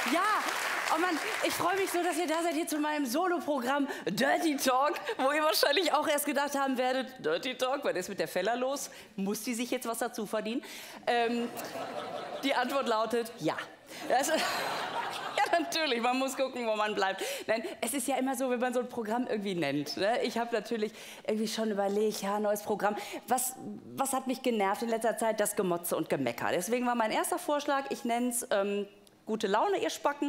Ja, oh Mann, ich freue mich so, dass ihr da seid hier zu meinem Soloprogramm Dirty Talk, wo ihr wahrscheinlich auch erst gedacht haben werdet, Dirty Talk, was ist mit der Feller los? Muss die sich jetzt was dazu verdienen? Die Antwort lautet ja. Ja, natürlich, man muss gucken, wo man bleibt. Nein, es ist ja immer so, wenn man so ein Programm irgendwie nennt. Ne? Ich habe natürlich irgendwie schon überlegt, ja, neues Programm. Was hat mich genervt in letzter Zeit? Das Gemotze und Gemecker. Deswegen war mein erster Vorschlag, ich nenne es Gute Laune, ihr Spacken.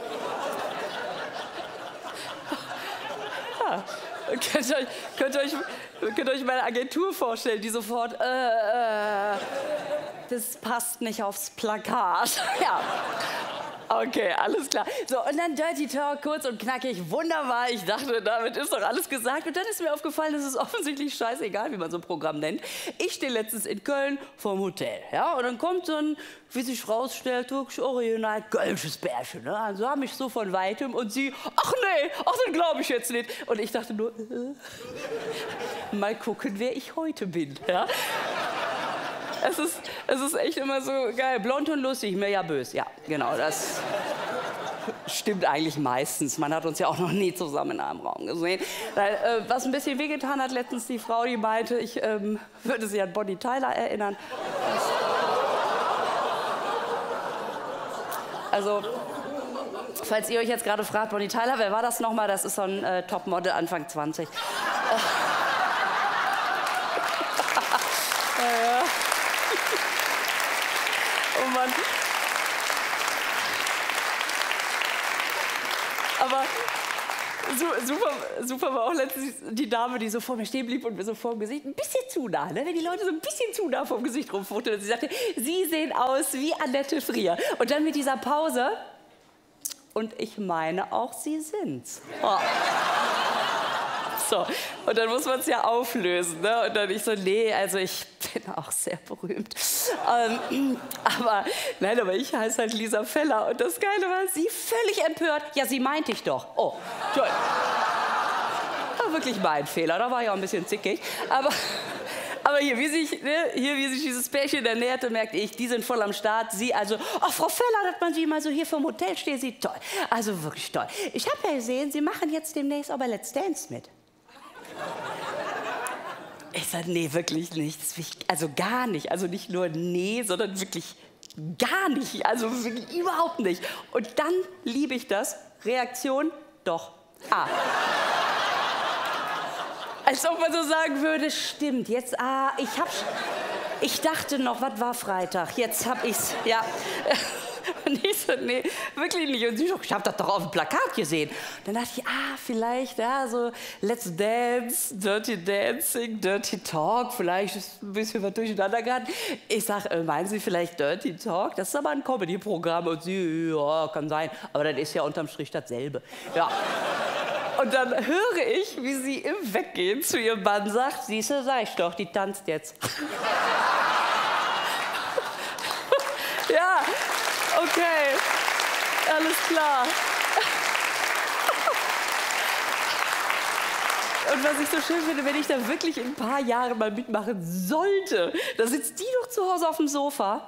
Ja. Könnt ihr euch meine Agentur vorstellen, die sofort, das passt nicht aufs Plakat. Ja. Okay, alles klar. So, und dann Dirty Talk, kurz und knackig, wunderbar. Ich dachte, damit ist doch alles gesagt. Und dann ist mir aufgefallen, es ist offensichtlich scheißegal, wie man so ein Programm nennt. Ich stehe letztens in Köln vorm Hotel, ja, und dann kommt so ein, wie sich rausstellt, wirklich original kölsches Bärchen, ne? Also sah mich so von Weitem und sie, ach nee, ach, das glaube ich jetzt nicht. Und ich dachte nur, mal gucken, wer ich heute bin, ja. Es ist echt immer so geil. Blond und lustig, mir ja böse. Ja, genau, das stimmt eigentlich meistens. Man hat uns ja auch noch nie zusammen in einem Raum gesehen. Weil, was ein bisschen wehgetan hat letztens die Frau, die meinte, ich würde sie an Bonnie Tyler erinnern. Also, falls ihr euch jetzt gerade fragt, Bonnie Tyler, wer war das nochmal? Das ist so ein Topmodel Anfang 20. Ja. Oh Mann. Aber super war auch letztens die Dame, die so vor mir stehen blieb und mir so vor dem Gesicht ein bisschen zu nah, ne? Wenn die Leute so ein bisschen zu nah vom Gesicht rumfototen. Und sie sagte, Sie sehen aus wie Annette Frier. Und dann mit dieser Pause, und ich meine auch, Sie sind's. Oh. So, und dann muss man es ja auflösen, ne? Und dann ich so, nee, also ich bin auch sehr berühmt. Aber ich heiße halt Lisa Feller. Und das Geile war, sie völlig empört. Ja, sie meinte ich doch. Oh, toll. War wirklich mein Fehler, da war ich auch ein bisschen zickig. Aber hier, wie sich dieses Pärchen ernährte, merkte ich, die sind voll am Start. Sie also, ach, Frau Feller, dass man Sie mal so hier vom Hotel steht, sie toll. Also wirklich toll. Ich habe ja gesehen, Sie machen jetzt demnächst auch bei Let's Dance mit. Ich sage, nee, wirklich nicht. Also gar nicht. Also nicht nur nee, sondern wirklich gar nicht. Also wirklich überhaupt nicht. Und dann liebe ich das. Reaktion, doch. Ah. Als ob man so sagen würde, stimmt, jetzt, ich dachte noch, was war Freitag? Jetzt hab ich's, ja. Und ich so, nee, wirklich nicht. Und sie so, ich hab das doch auf dem Plakat gesehen. Dann dachte ich, vielleicht, ja, so Let's Dance, Dirty Dancing, Dirty Talk, vielleicht ist ein bisschen was durcheinander geraten. Ich sag, meinen Sie vielleicht Dirty Talk? Das ist aber ein Comedy-Programm. Und sie, ja, kann sein. Aber das ist ja unterm Strich dasselbe. Ja. Und dann höre ich, wie sie im Weggehen zu ihrem Mann sagt, siehste, sag ich doch, die tanzt jetzt. Ja, okay, alles klar. Und was ich so schön finde, wenn ich da wirklich in ein paar Jahren mal mitmachen sollte, da sitzt die doch zu Hause auf dem Sofa.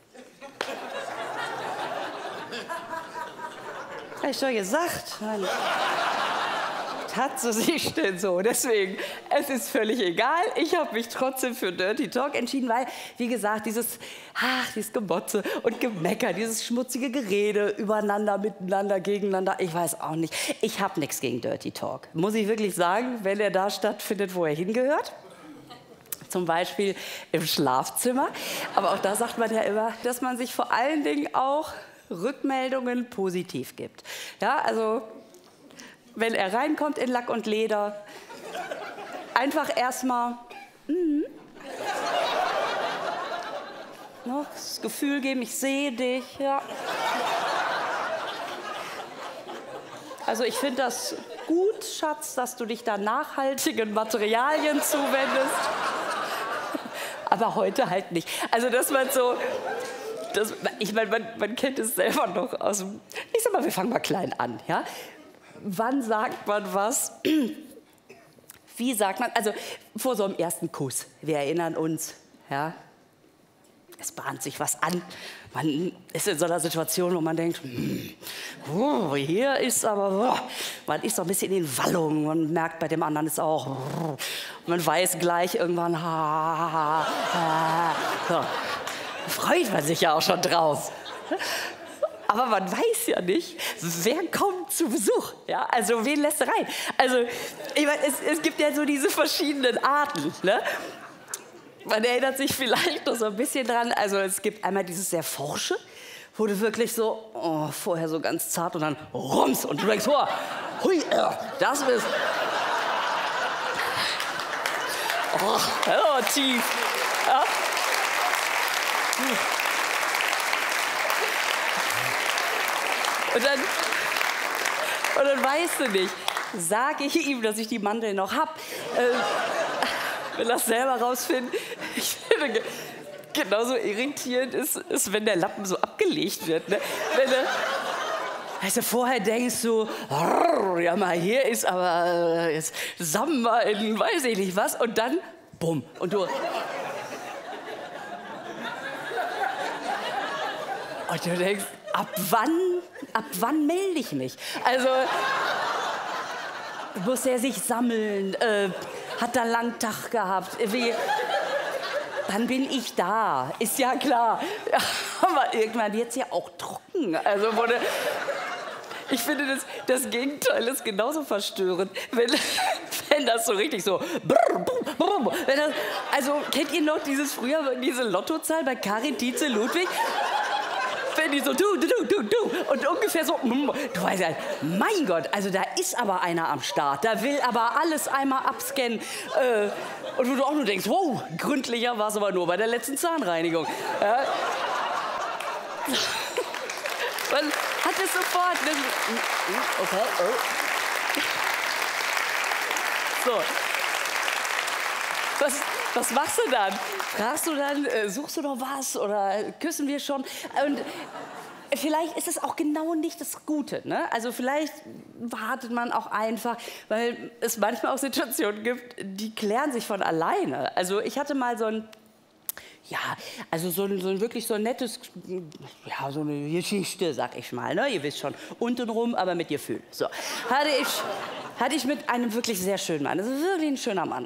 Hab ich doch gesagt. Mann. Hat sie sich denn so? Deswegen, es ist völlig egal. Ich habe mich trotzdem für Dirty Talk entschieden, weil, wie gesagt, dieses Gemotze und Gemecker, dieses schmutzige Gerede übereinander, miteinander, gegeneinander, ich weiß auch nicht. Ich habe nichts gegen Dirty Talk. Muss ich wirklich sagen, wenn er da stattfindet, wo er hingehört. Zum Beispiel im Schlafzimmer. Aber auch da sagt man ja immer, dass man sich vor allen Dingen auch Rückmeldungen positiv gibt. Ja, also wenn er reinkommt in Lack und Leder, einfach erstmal das Gefühl geben, ich sehe dich. Ja. Also ich finde das gut, Schatz, dass du dich da nachhaltigen Materialien zuwendest. Aber heute halt nicht. Also dass man so, ich meine, man kennt es selber noch aus dem, ich sag mal, wir fangen mal klein an, ja? Wann sagt man was? Wie sagt man? Also vor so einem ersten Kuss. Wir erinnern uns, ja? es bahnt sich was an. Man ist in so einer Situation, wo man denkt, hier ist aber, man ist so ein bisschen in Wallung. Man merkt, bei dem anderen ist auch, man weiß gleich irgendwann, so. Freut man sich ja auch schon drauf. Aber man weiß ja nicht, wer kommt zu Besuch. Ja? Also wen lässt er rein? Also ich meine, es gibt ja so diese verschiedenen Arten. Ne? Man erinnert sich vielleicht noch so ein bisschen dran. Also es gibt einmal dieses sehr Forsche, wo du wirklich so, vorher so ganz zart und dann rums. Und du denkst, hui, das bist... tief. Ja? Und dann weißt du nicht, sage ich ihm, dass ich die Mandeln noch hab. Will das selber rausfinden. Ich finde, genauso irritierend ist, wenn der Lappen so abgelegt wird. Ne? Wenn du, also vorher denkst du, ja mal, hier ist aber jetzt Samba in weiß ich nicht was. Und dann, bumm. Und du... Und du denkst, ab wann melde ich mich? Also, muss er sich sammeln? Hat er einen langen Tag gehabt? Dann bin ich da, ist ja klar. Ja, aber irgendwann wird es ja auch trocken. Also, ich finde, das Gegenteil ist genauso verstörend, wenn das so richtig so... Also, kennt ihr noch diese Lottozahl bei Karin, Tietze, Ludwig? Wenn die so du und ungefähr so, du weißt ja, mein Gott, also da ist aber einer am Start, da will aber alles einmal abscannen und wo du auch nur denkst, wow, gründlicher war es aber nur bei der letzten Zahnreinigung. Ja. Man hat es sofort. Okay. So. Was machst du dann? Fragst du dann, suchst du noch was oder küssen wir schon? Und vielleicht ist es auch genau nicht das Gute. Ne? Also vielleicht wartet man auch einfach, weil es manchmal auch Situationen gibt, die klären sich von alleine. Also ich hatte mal so ein wirklich so ein nettes, ja, so eine Geschichte, sag ich mal, ne? Ihr wisst schon, untenrum, aber mit Gefühl. So, hatte ich mit einem wirklich sehr schönen Mann. Das ist wirklich ein schöner Mann.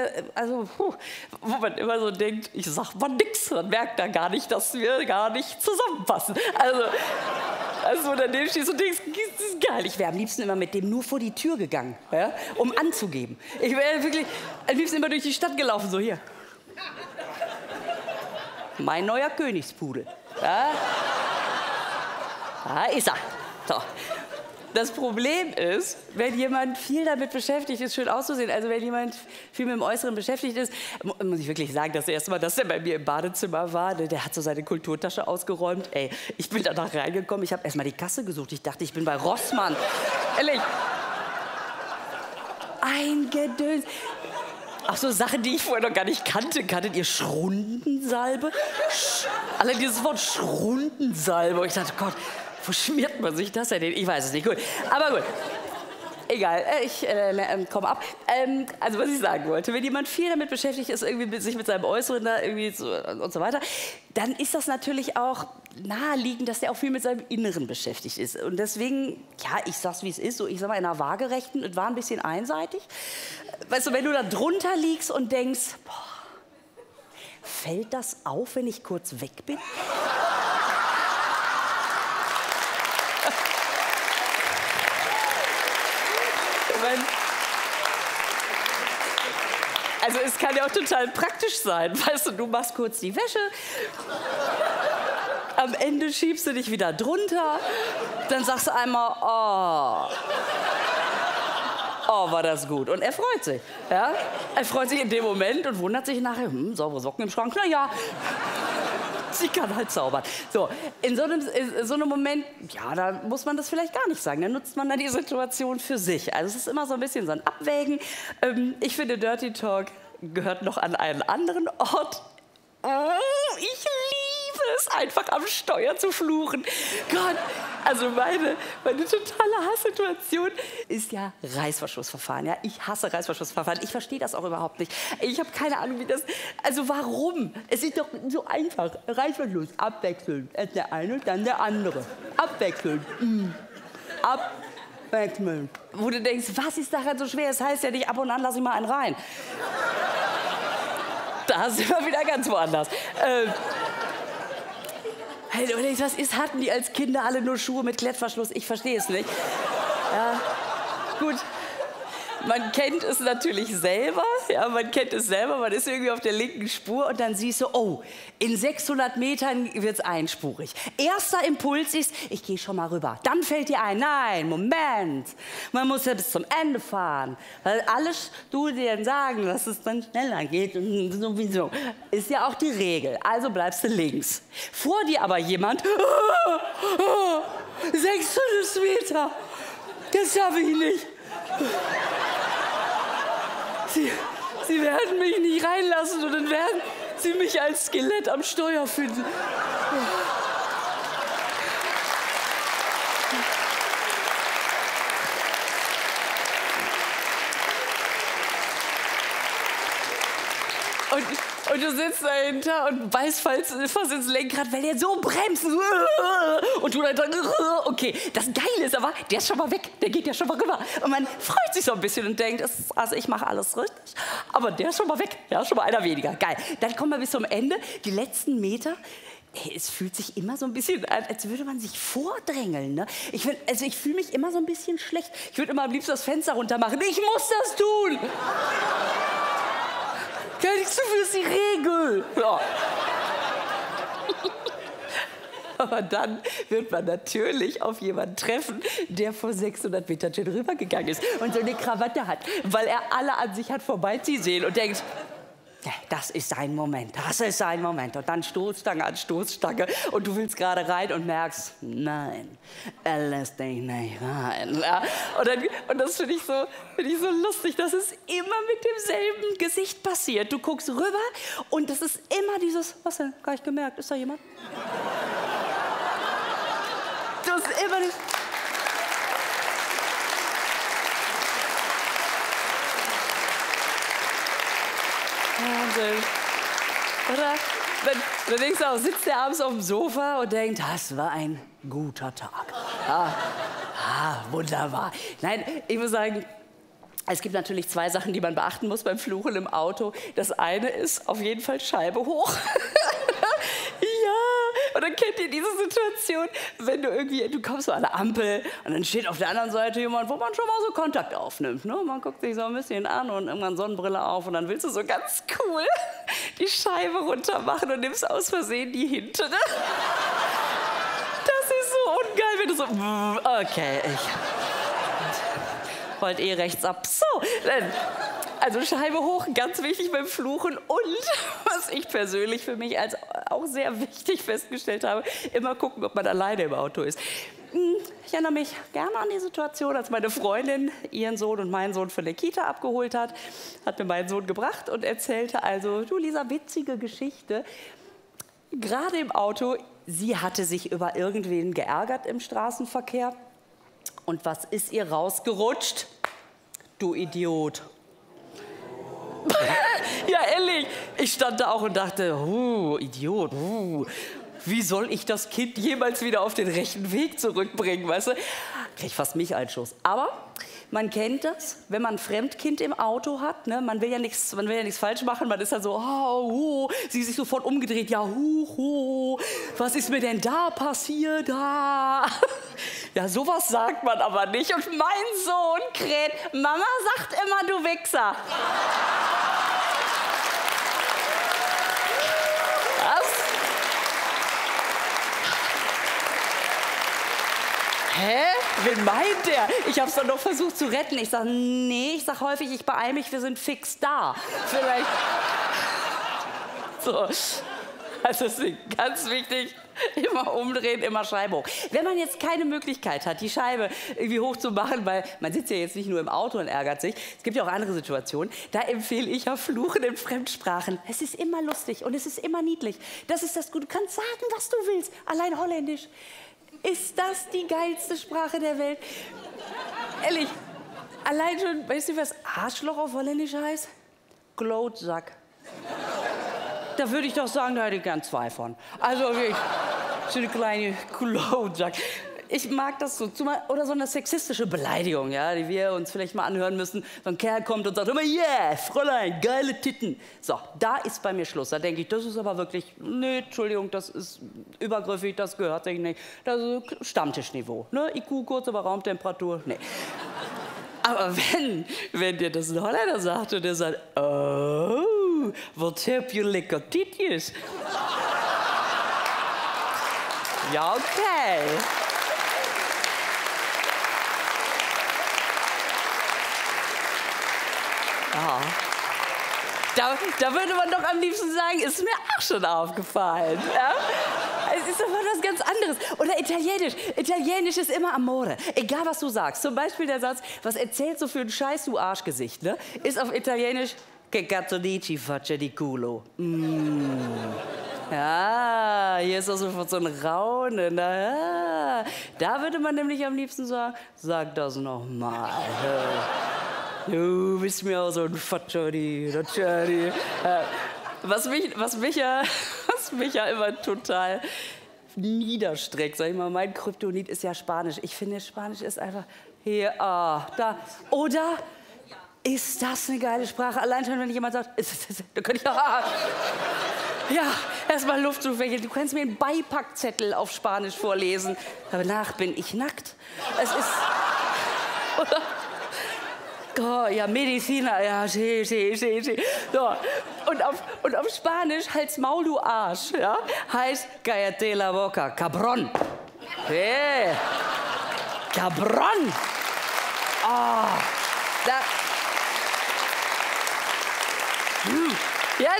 Wo man immer so denkt, ich sag mal nix, man merkt da gar nicht, dass wir gar nicht zusammenpassen. Also daneben stehst und denkst, das ist geil. Ich wäre am liebsten immer mit dem nur vor die Tür gegangen, ja, um anzugeben. Ich wäre wirklich am liebsten immer durch die Stadt gelaufen, so hier. Mein neuer Königspudel. Ja? Da ist er. So. Das Problem ist, wenn jemand viel damit beschäftigt ist, schön auszusehen, also wenn jemand viel mit dem Äußeren beschäftigt ist, muss ich wirklich sagen, das erste Mal, dass der bei mir im Badezimmer war, der hat so seine Kulturtasche ausgeräumt. Ey, ich bin danach reingekommen, ich habe erst mal die Kasse gesucht. Ich dachte, ich bin bei Rossmann. Ehrlich. Ein Gedöns. Ach so, Sachen, die ich vorher noch gar nicht kannte. Kanntet ihr Schrundensalbe? Allein dieses Wort Schrundensalbe. Und ich dachte, Gott, wo schmiert man sich das denn? Ich weiß es nicht. Gut. Aber gut. Egal, ich komme ab. Also was ich sagen wollte, wenn jemand viel damit beschäftigt ist, irgendwie sich mit seinem Äußeren da irgendwie so, und so weiter, dann ist das natürlich auch naheliegend, dass der auch viel mit seinem Inneren beschäftigt ist. Und deswegen, ja, ich sag's wie es ist, so ich sag mal in einer Waagerechten, es war ein bisschen einseitig. Weißt du, wenn du da drunter liegst und denkst, boah, fällt das auf, wenn ich kurz weg bin? Also es kann ja auch total praktisch sein. Weißt du machst kurz die Wäsche, am Ende schiebst du dich wieder drunter, dann sagst du einmal, oh, war das gut. Und er freut sich. Ja? Er freut sich in dem Moment und wundert sich nachher, saubere Socken im Schrank, na ja. Sie kann halt zaubern. So, in so einem Moment, ja, da muss man das vielleicht gar nicht sagen. Da nutzt man dann die Situation für sich. Also es ist immer so ein bisschen so ein Abwägen. Ich finde, Dirty Talk gehört noch an einen anderen Ort. Ich liebe es einfach am Steuer zu fluchen. Gott, also meine totale Hasssituation ist ja Reißverschlussverfahren. Ja? Ich hasse Reißverschlussverfahren. Ich verstehe das auch überhaupt nicht. Ich habe keine Ahnung, wie das... Also warum? Es ist doch so einfach. Reißverschluss, abwechselnd. Erst der eine, dann der andere. Abwechselnd. Abwechselnd. Wo du denkst, was ist daran so schwer? Es heißt ja nicht, ab und an lass ich mal einen rein. Da sind wir wieder ganz woanders. Was ist, hatten die als Kinder alle nur Schuhe mit Klettverschluss? Ich verstehe es nicht. Ja, gut. Man kennt es natürlich selber, ja, man kennt es selber, man ist irgendwie auf der linken Spur und dann siehst du, oh, in 600 Metern wird es einspurig. Erster Impuls ist, ich gehe schon mal rüber. Dann fällt dir ein, nein, Moment, man muss ja bis zum Ende fahren. Weil alle Studien sagen, dass es dann schneller geht und sowieso. Ist ja auch die Regel, also bleibst du links. Vor dir aber jemand, 600 Meter, das schaffe ich nicht. Sie werden mich nicht reinlassen und dann werden Sie mich als Skelett am Steuer finden. Und du sitzt dahinter und beißt fast ins Lenkrad, weil der so bremst. Und du dann, okay, das Geile ist aber, der ist schon mal weg, der geht ja schon mal rüber. Und man freut sich so ein bisschen und denkt, also ich mache alles richtig, aber der ist schon mal weg, ja, schon mal einer weniger, geil. Dann kommen wir bis zum Ende, die letzten Meter. Es fühlt sich immer so ein bisschen an, als würde man sich vordrängeln. Ne? Ich fühle mich immer so ein bisschen schlecht. Ich würde immer am liebsten das Fenster runter machen. Ich muss das tun! Gar nichts dafür, ist die Regel. Ja. Aber dann wird man natürlich auf jemanden treffen, der vor 600 Metern schon rübergegangen ist und so eine Krawatte hat, weil er alle an sich hat vorbeiziehen sehen und denkt, das ist sein Moment, das ist sein Moment. Und dann Stoßstange an Stoßstange und du willst gerade rein und merkst, nein, er lässt dich nicht rein. Ja? Und das finde ich so lustig, dass es immer mit demselben Gesicht passiert. Du guckst rüber und das ist immer dieses, was denn, gar nicht gemerkt, ist da jemand? Das ist immer nicht... Wahnsinn. Oder? Dann denkst du auch, sitzt der abends auf dem Sofa und denkt, das war ein guter Tag. Wunderbar. Nein, ich muss sagen, es gibt natürlich zwei Sachen, die man beachten muss beim Fluchen im Auto. Das eine ist auf jeden Fall Scheibe hoch. Ja, und dann kennt ihr diese Situation, wenn du kommst so an der Ampel und dann steht auf der anderen Seite jemand, wo man schon mal so Kontakt aufnimmt. Ne? Man guckt sich so ein bisschen an und irgendwann Sonnenbrille auf und dann willst du so ganz cool die Scheibe runter machen und nimmst aus Versehen die hintere. Das ist so ungeil, wenn du so, okay, ich wollte rechts ab. So, also Scheibe hoch, ganz wichtig beim Fluchen. Und was ich persönlich für mich als auch sehr wichtig festgestellt habe, immer gucken, ob man alleine im Auto ist. Ich erinnere mich gerne an die Situation, als meine Freundin ihren Sohn und meinen Sohn von der Kita abgeholt hat mir meinen Sohn gebracht und erzählte also, du Lisa, witzige Geschichte. Gerade im Auto, sie hatte sich über irgendwen geärgert im Straßenverkehr. Und was ist ihr rausgerutscht? Du Idiot. Ja, ehrlich. Ich stand da auch und dachte, Idiot, wie soll ich das Kind jemals wieder auf den rechten Weg zurückbringen, weißt du? Krieg ich fast mich einen Schuss. Aber man kennt das, wenn man ein Fremdkind im Auto hat, ne? Man will ja nichts falsch machen, man ist ja so, sie sich sofort umgedreht, ja, was ist mir denn da passiert? Ja, sowas sagt man aber nicht. Und mein Sohn kräht, Mama sagt immer, du Wichser. Hä? Wen meint der? Ich hab's dann noch versucht zu retten. Ich sag, nee, ich sag häufig, ich beeil mich, wir sind fix da. Vielleicht. So. Also es ist ganz wichtig, immer umdrehen, immer Scheibe hoch. Wenn man jetzt keine Möglichkeit hat, die Scheibe irgendwie hoch zu machen, weil man sitzt ja jetzt nicht nur im Auto und ärgert sich, es gibt ja auch andere Situationen, da empfehle ich ja Fluchen in Fremdsprachen. Es ist immer lustig und es ist immer niedlich. Das ist das Gute. Du kannst sagen, was du willst, allein Holländisch. Ist das die geilste Sprache der Welt? Ehrlich, allein schon, weißt du, was Arschloch auf Holländisch heißt? Klootzack. Da würde ich doch sagen, da hätte ich gern 2 von. Also wirklich, so eine kleine Klootzack. Ich mag das so. Oder so eine sexistische Beleidigung, ja, die wir uns vielleicht mal anhören müssen. So ein Kerl kommt und sagt immer, yeah, Fräulein, geile Titten. So, da ist bei mir Schluss. Da denke ich, das ist aber wirklich, nee, Entschuldigung, das ist übergriffig, das gehört sich nicht. Das ist Stammtischniveau. Ne? IQ, kurz, aber Raumtemperatur, nee. Aber wenn dir das ein Holländer sagt und der sagt, oh, wat heb je lekker titjes. Ja, okay. Ja. Da würde man doch am liebsten sagen, ist mir auch schon aufgefallen. Ja? Es ist aber was ganz anderes. Oder Italienisch. Italienisch ist immer Amore. Egal, was du sagst. Zum Beispiel der Satz, was erzählst du für ein Scheiß, du Arschgesicht, ne? Ist auf Italienisch, che cazzo dici faccia di culo. Ja, hier ist auch sofort so ein Raunen. Ja. Da würde man nämlich am liebsten sagen, sag das noch mal. Du bist mir auch so ein Fatschari. Was mich ja immer total niederstreckt, sag ich mal, mein Kryptonit ist ja Spanisch. Ich finde, Spanisch ist einfach hier, da. Oder ist das eine geile Sprache? Allein schon, wenn jemand sagt, da könnte ich auch, ja, erstmal Luft zu fächeln. Du kannst mir einen Beipackzettel auf Spanisch vorlesen. Danach bin ich nackt. Es ist, oder? Oh, ja, Mediziner, ja, sí. So. Und auf Spanisch, Hals, Maul, du Arsch, ja, heißt cállate la boca, cabrón. Hey, cabrón. Oh, ja,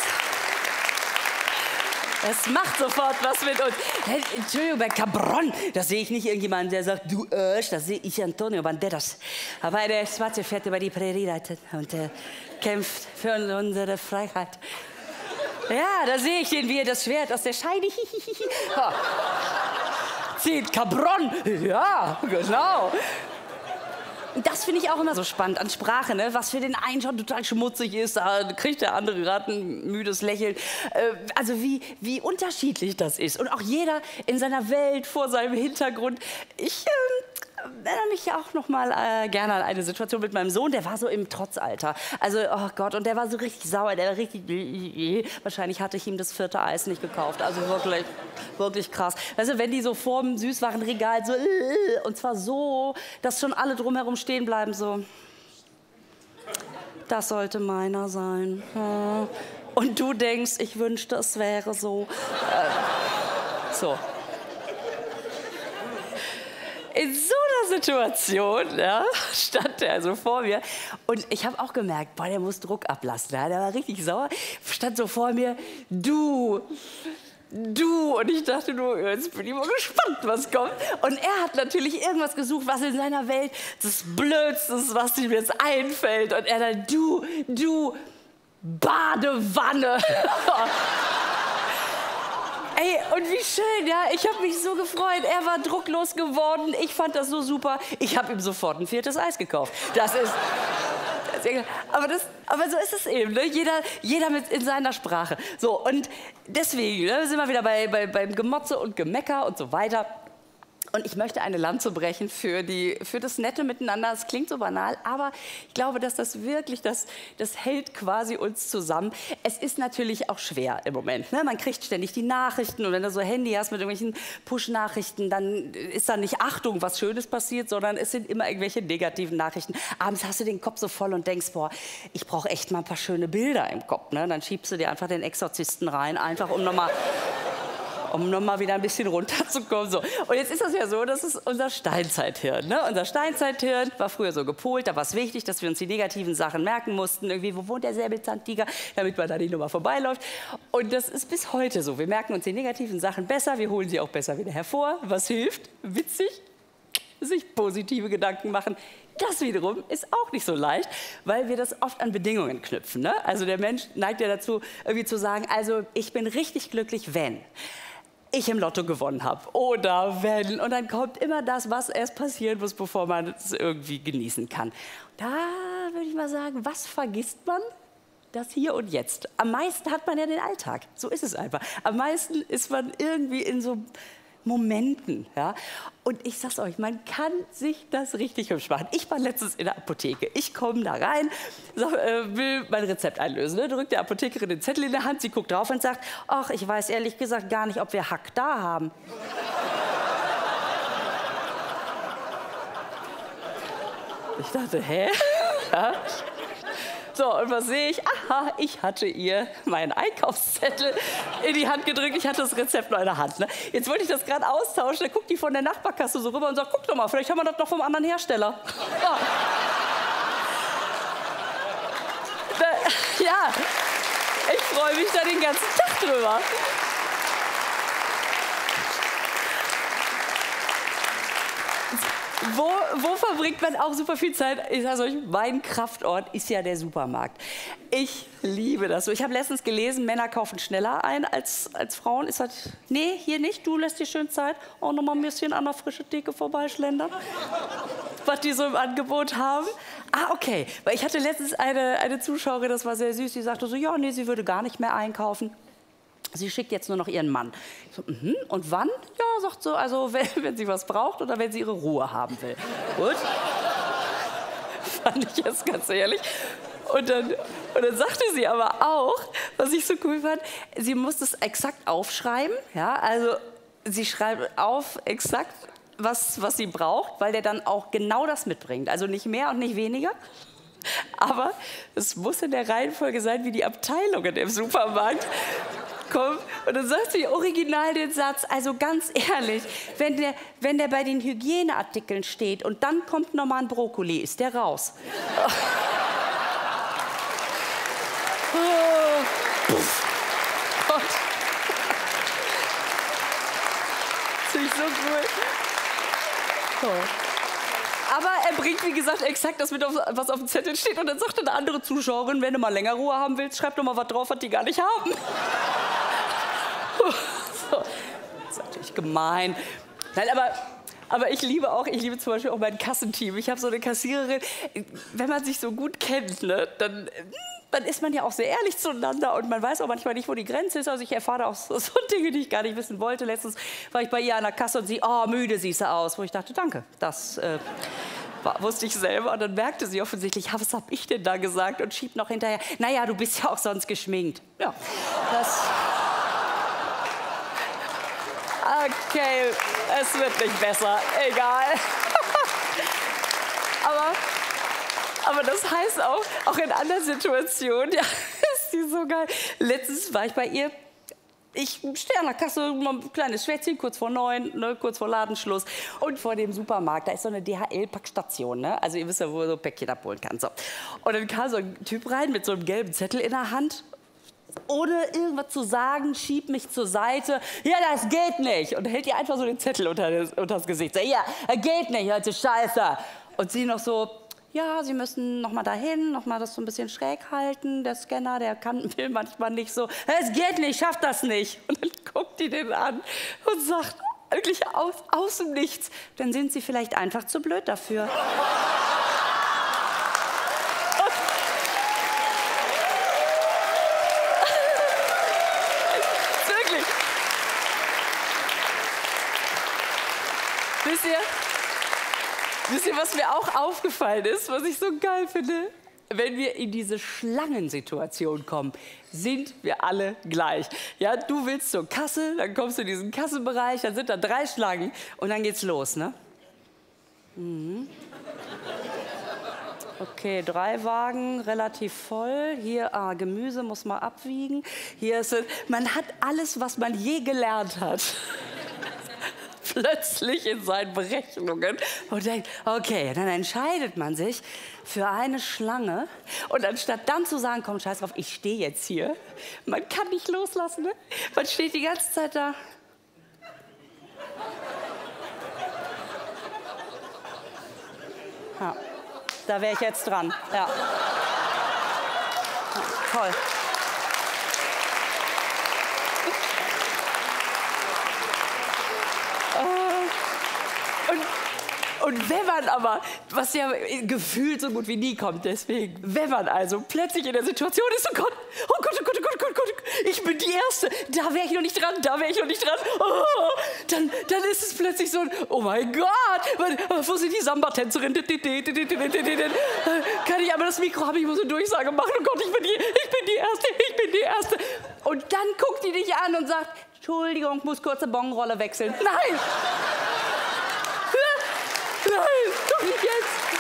das macht sofort was mit uns. Hey, Entschuldigung, bei Cabron, da sehe ich nicht irgendjemanden, der sagt, du Arsch, da sehe ich Antonio Banderas. Aber der Schwarze fährt über die Prärie und kämpft für unsere Freiheit. Ja, da sehe ich den, wie er das Schwert aus der Scheide zieht. Cabron, ja, genau. Das finde ich auch immer so spannend an Sprache, ne? Was für den einen schon total schmutzig ist, da kriegt der andere gerade ein müdes Lächeln. Also wie unterschiedlich das ist. Und auch jeder in seiner Welt, vor seinem Hintergrund. Ich erinnere mich auch noch mal gerne an eine Situation mit meinem Sohn, der war so im Trotzalter. Also, oh Gott, und der war so richtig sauer, der war richtig... Wahrscheinlich hatte ich ihm das 4. Eis nicht gekauft. Also wirklich krass. Weißt du, wenn die so vor dem Süßwarenregal so... Und zwar so, dass schon alle drumherum stehen bleiben, so... Das sollte meiner sein. Und du denkst, ich wünschte, es wäre so. So. In so einer Situation, ja, stand er also vor mir und ich habe auch gemerkt, boah, der muss Druck ablassen. Ja, der war richtig sauer, stand so vor mir, du. Und ich dachte nur, jetzt bin ich mal gespannt, was kommt. Und er hat natürlich irgendwas gesucht, was in seiner Welt das Blödste ist, was ihm jetzt einfällt. Und er dann, du, Badewanne. Ey, und wie schön, ja, ich habe mich so gefreut. Er war drucklos geworden, ich fand das so super. Ich habe ihm sofort ein 4. Eis gekauft. Aber so ist es eben, ne? Jeder mit in seiner Sprache. So, und deswegen, ne, sind wir wieder beim Gemotze und Gemecker und so weiter. Und ich möchte eine Lanze brechen für das nette Miteinander. Es klingt so banal, aber ich glaube, dass das wirklich, das hält quasi uns zusammen. Es ist natürlich auch schwer im Moment. Ne? Man kriegt ständig die Nachrichten und wenn du so ein Handy hast mit irgendwelchen Push-Nachrichten, dann ist da nicht Achtung, was Schönes passiert, sondern es sind immer irgendwelche negativen Nachrichten. Abends hast du den Kopf so voll und denkst, boah, ich brauche echt mal ein paar schöne Bilder im Kopf. Ne? Dann schiebst du dir einfach den Exorzisten rein, einfach um nochmal um nochmal wieder ein bisschen runterzukommen. So. Und jetzt ist das ja so, das ist unser Steinzeithirn. Ne? Unser Steinzeithirn war früher so gepolt, da war es wichtig, dass wir uns die negativen Sachen merken mussten. Irgendwie, wo wohnt der Säbelzahntiger, damit man da nicht nochmal vorbeiläuft. Und das ist bis heute so. Wir merken uns die negativen Sachen besser, wir holen sie auch besser wieder hervor. Was hilft? Witzig, sich positive Gedanken machen. Das wiederum ist auch nicht so leicht, weil wir das oft an Bedingungen knüpfen. Ne? Also der Mensch neigt ja dazu, irgendwie zu sagen, also ich bin richtig glücklich, wenn ich im Lotto gewonnen habe oder wenn. Und dann kommt immer das, was erst passieren muss, bevor man es irgendwie genießen kann. Da würde ich mal sagen, was vergisst man? Das Hier und Jetzt. Am meisten hat man ja den Alltag. So ist es einfach. Am meisten ist man irgendwie in so Momenten. Ja? Und ich sag's euch, man kann sich das richtig hübsch machen. Ich war letztens in der Apotheke. Ich komme da rein, will mein Rezept einlösen. Ne? Drückt der Apothekerin den Zettel in der Hand, sie guckt drauf und sagt, ach, ich weiß ehrlich gesagt gar nicht, ob wir Hack da haben. Ich dachte, hä? Ja? So, und was sehe ich? Aha, ich hatte ihr meinen Einkaufszettel in die Hand gedrückt. Ich hatte das Rezept noch in der Hand. Ne? Jetzt wollte ich das gerade austauschen. Da guckt die von der Nachbarkasse so rüber und sagt, guck doch mal, vielleicht haben wir das noch vom anderen Hersteller. Ja, ja. Ich freue mich da den ganzen Tag drüber. Wo verbringt man auch super viel Zeit? Ich sage euch, mein Kraftort ist ja der Supermarkt. Ich liebe das so. Ich habe letztens gelesen, Männer kaufen schneller ein als Frauen. Ist das, nee, hier nicht, du lässt dir schön Zeit. Auch noch mal ein bisschen an der frischen Theke vorbeischlendern. Was die so im Angebot haben. Ah, okay. Weil ich hatte letztens eine Zuschauerin, das war sehr süß, die sagte so, ja, nee, sie würde gar nicht mehr einkaufen. Sie schickt jetzt nur noch ihren Mann. Ich so, und wann? Ja, sagt so, also wenn sie was braucht oder wenn sie ihre Ruhe haben will. Gut. Fand ich jetzt ganz ehrlich. Und dann sagte sie aber auch, was ich so cool fand, sie muss das exakt aufschreiben. Ja, also sie schreibt auf exakt, was sie braucht, weil der dann auch genau das mitbringt. Also nicht mehr und nicht weniger. Aber es muss in der Reihenfolge sein, wie die Abteilungen im Supermarkt kommen. Und dann sagt sie original den Satz, also ganz ehrlich, wenn der bei den Hygieneartikeln steht und dann kommt nochmal ein Brokkoli, ist der raus. Gott. Das finde ich so cool. So. Aber er bringt, wie gesagt, exakt das mit, was auf dem Zettel steht. Und dann sagt eine andere Zuschauerin, wenn du mal länger Ruhe haben willst, schreib doch mal was drauf, was die gar nicht haben. So. Das ist natürlich gemein. Nein, aber ich liebe zum Beispiel auch mein Kassenteam. Ich habe so eine Kassiererin, wenn man sich so gut kennt, ne, dann ist man ja auch sehr ehrlich zueinander und man weiß auch manchmal nicht, wo die Grenze ist. Also ich erfahre auch so Dinge, die ich gar nicht wissen wollte. Letztens war ich bei ihr an der Kasse und sie, oh, müde siehst du aus. Wo ich dachte, danke, das wusste ich selber. Und dann merkte sie offensichtlich, was habe ich denn da gesagt? Und schiebt noch hinterher, naja, du bist ja auch sonst geschminkt. Ja, das... Okay, es wird nicht besser, egal. Aber das heißt auch in anderen Situationen, ja, ist die so geil. Letztens war ich bei ihr, ich stehe an der Kasse, ein kleines Schwätzchen, kurz vor 9, ne, kurz vor Ladenschluss. Und vor dem Supermarkt, da ist so eine DHL-Packstation, ne? Also ihr wisst ja, wo man so Päckchen abholen kann. So. Und dann kam so ein Typ rein mit so einem gelben Zettel in der Hand. Ohne irgendwas zu sagen, schiebt mich zur Seite. Ja, das geht nicht. Und hält ihr einfach so den Zettel unter das Gesicht. Sagt, ja, das geht nicht, alte Scheiße. Und sie noch so, ja, Sie müssen noch mal dahin, noch mal das so ein bisschen schräg halten. Der Scanner, will manchmal nicht so. Es geht nicht, schafft das nicht. Und dann guckt die den an und sagt, wirklich aus dem Nichts, dann sind Sie vielleicht einfach zu blöd dafür. Wisst ihr, was mir auch aufgefallen ist, was ich so geil finde? Wenn wir in diese Schlangensituation kommen, sind wir alle gleich. Ja, du willst zur Kasse, dann kommst du in diesen Kassenbereich, dann sind da 3 Schlangen und dann geht's los, ne? Mhm. Okay, 3 Wagen, relativ voll. Hier, Gemüse muss man abwiegen. Hier ist es, man hat alles, was man je gelernt hat. Plötzlich in seinen Berechnungen und denkt, okay, dann entscheidet man sich für eine Schlange und anstatt dann zu sagen, komm, scheiß drauf, ich stehe jetzt hier, man kann nicht loslassen, ne? Man steht die ganze Zeit da. Ja, da wäre ich jetzt dran, ja. Ja, toll. Und wenn man aber, was ja gefühlt so gut wie nie kommt, deswegen, wenn man also plötzlich in der Situation ist, oh Gott, oh Gott, oh Gott, oh Gott, oh Gott, ich bin die Erste, da wäre ich noch nicht dran, da wäre ich noch nicht dran, dann ist es plötzlich so, oh mein Gott, wo sind die Samba-Tänzerinnen? Kann ich aber das Mikro haben, ich muss eine Durchsage machen, oh Gott, ich bin die Erste. Und dann guckt die dich an und sagt, Entschuldigung, muss kurz eine Bonrolle wechseln. Nein! Nein, doch nicht jetzt!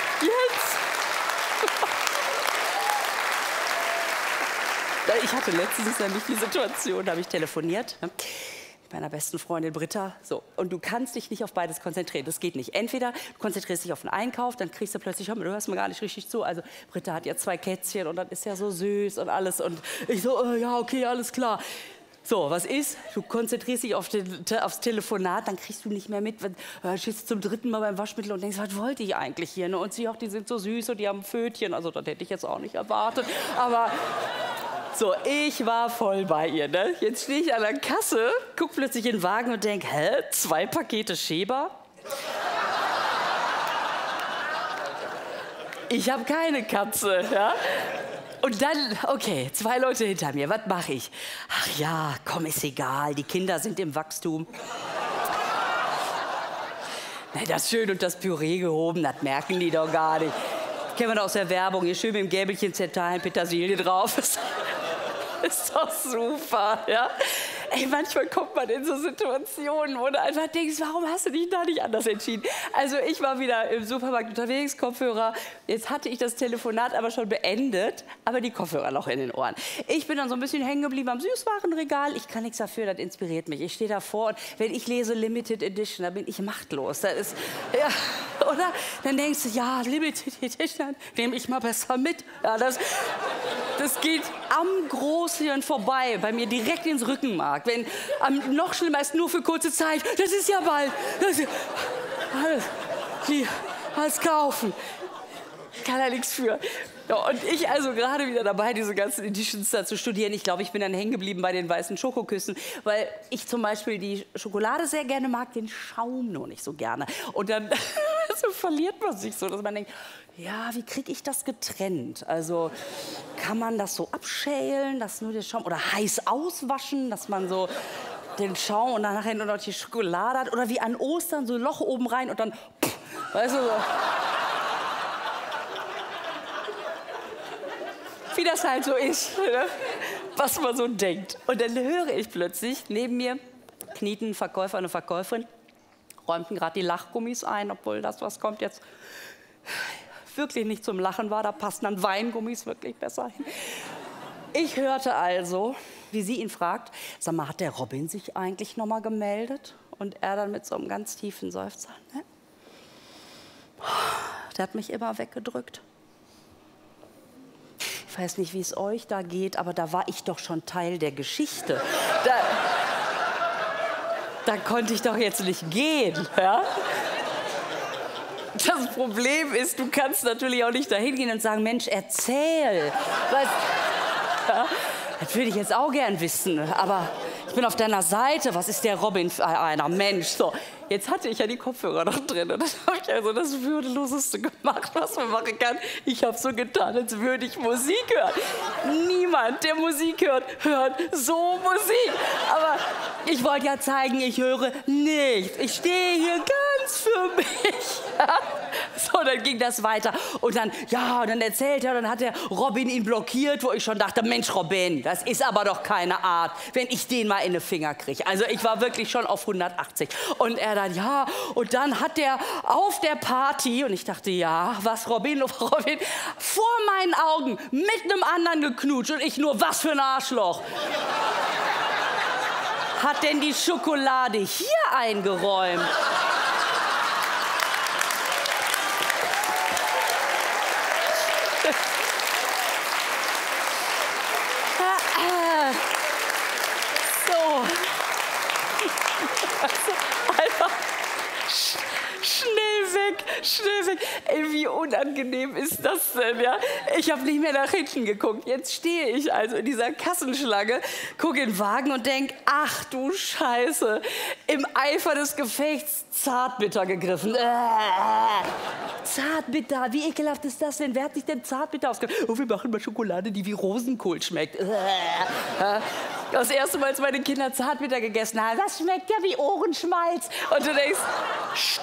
Jetzt! Ich hatte letztens nämlich die Situation, da habe ich telefoniert, ne, mit meiner besten Freundin Britta. So, und du kannst dich nicht auf beides konzentrieren. Das geht nicht. Entweder du konzentrierst dich auf den Einkauf, dann kriegst du plötzlich, du hörst mir gar nicht richtig zu. Also Britta hat ja 2 Kätzchen und dann ist ja so süß und alles. Und ich so, ja, okay, alles klar. So, was ist? Du konzentrierst dich aufs Telefonat, dann kriegst du nicht mehr mit. Stehst zum 3. Mal beim Waschmittel und denkst, was wollte ich eigentlich hier? Ne? Und sie auch, die sind so süß und die haben Pfötchen. Also das hätte ich jetzt auch nicht erwartet. Aber so, ich war voll bei ihr. Ne? Jetzt stehe ich an der Kasse, guck plötzlich in den Wagen und denk, 2 Pakete Schäber? Ich habe keine Katze, ja? Und dann, okay, 2 Leute hinter mir, was mache ich? Ach ja, komm, ist egal, die Kinder sind im Wachstum. Na, das schön und das Püree gehoben, das merken die doch gar nicht. Kennen wir doch aus der Werbung, hier schön mit dem Gäbelchen Zertalen, Petersilie drauf. Ist doch super, ja? Ey, manchmal kommt man in so Situationen, wo du einfach denkst, warum hast du dich da nicht anders entschieden? Also ich war wieder im Supermarkt unterwegs, Kopfhörer. Jetzt hatte ich das Telefonat aber schon beendet, aber die Kopfhörer noch in den Ohren. Ich bin dann so ein bisschen hängen geblieben am Süßwarenregal. Ich kann nichts dafür, das inspiriert mich. Ich stehe davor und wenn ich lese Limited Edition, da bin ich machtlos. Das ist, ja, oder? Dann denkst du, ja, Limited Edition, nehme ich mal besser mit. Ja, das geht am Großhirn vorbei, bei mir direkt ins Rückenmark. Wenn noch schlimmer ist, nur für kurze Zeit. Das ist ja bald. Das ist, alles kaufen. Kann er nichts für. Ja, und ich also gerade wieder dabei, diese ganzen Editions da zu studieren. Ich glaube, ich bin dann hängen geblieben bei den weißen Schokoküssen, weil ich zum Beispiel die Schokolade sehr gerne mag, den Schaum nur nicht so gerne. Und dann so verliert man sich so, dass man denkt, ja, wie kriege ich das getrennt? Also kann man das so abschälen, dass nur der Schaum, oder heiß auswaschen, dass man so den Schaum und dann nachher nur noch die Schokolade hat, oder wie an Ostern so ein Loch oben rein und dann, weißt du, so. Wie das halt so ist, ne? Was man so denkt. Und dann höre ich plötzlich, neben mir knieten ein Verkäufer, eine Verkäuferin, räumten gerade die Lachgummis ein, obwohl das, was kommt jetzt, wirklich nicht zum Lachen war. Da passen dann Weingummis wirklich besser hin. Ich hörte also, wie sie ihn fragt, sag mal, hat der Robin sich eigentlich noch mal gemeldet? Und er dann mit so einem ganz tiefen Seufzer, ne? Der hat mich immer weggedrückt. Ich weiß nicht, wie es euch da geht, aber da war ich doch schon Teil der Geschichte. Da konnte ich doch jetzt nicht gehen, ja? Das Problem ist, du kannst natürlich auch nicht dahin gehen und sagen, Mensch, erzähl. Ja, das würde ich jetzt auch gern wissen, aber ich bin auf deiner Seite. Was ist der Robin für einer Mensch? So, jetzt hatte ich ja die Kopfhörer noch drin und dann habe ich also das Würdeloseste gemacht, was man machen kann. Ich habe so getan, als würde ich Musik hören. Niemand, der Musik hört, hört so Musik. Aber ich wollte ja zeigen, ich höre nichts. Ich stehe hier ganz was für mich. So, dann ging das weiter. Und dann, ja, und dann erzählt er, dann hat der Robin ihn blockiert, wo ich schon dachte, Mensch, Robin, das ist aber doch keine Art, wenn ich den mal in den Finger kriege. Also ich war wirklich schon auf 180. Und er dann, ja, und dann hat der auf der Party, und ich dachte, ja, was, Robin, Robin, vor meinen Augen mit einem anderen geknutscht und ich nur, was für ein Arschloch. Hat denn die Schokolade hier eingeräumt? So. Einfach schnell weg, schnell weg. Ey, wie unangenehm ist das denn, ja? Ich habe nicht mehr nach hinten geguckt. Jetzt stehe ich also in dieser Kassenschlange, gucke in den Wagen und denke, ach du Scheiße, im Eifer des Gefechts Zartbitter gegriffen. Zartbitter, wie ekelhaft ist das denn? Wer hat sich denn Zartbitter ausgegeben? Oh, wir machen mal Schokolade, die wie Rosenkohl schmeckt. Das erste Mal, als meine Kinder Zartbitter gegessen haben, das schmeckt ja wie Ohrenschmalz. Und du denkst,